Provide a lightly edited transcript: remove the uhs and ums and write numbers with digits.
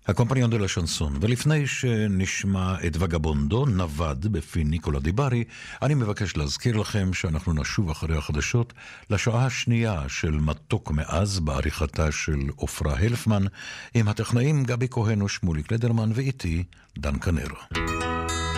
הקומפניון דה לה שנסון. ולפני שנשמע את וגבונדו, נווד בפי ניקולה דיברי, אני מבקש להזכיר לכם שאנחנו נשוב אחרי החדשות לשעה השנייה של מתוק מאז בעריכתה של אופרה הלפמן, עם הטכנאים גבי כהן ושמולי קלדרמן ואיתי דן קנר.